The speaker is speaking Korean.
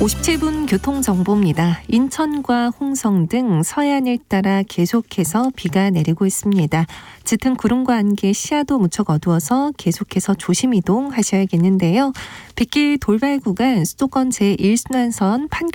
57분 교통정보입니다. 인천과 홍성 등 서해안을 따라 계속해서 비가 내리고 있습니다. 짙은 구름과 안개, 시야도 무척 어두워서 계속해서 조심 이동하셔야겠는데요. 빗길 돌발 구간 수도권 제1순환선 판교